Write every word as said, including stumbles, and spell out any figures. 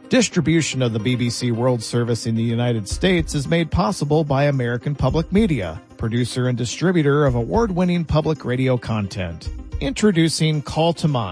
Distribution of the B B C World Service in the United States is made possible by American Public Media, producer and distributor of award-winning public radio content. Introducing Call to Mind.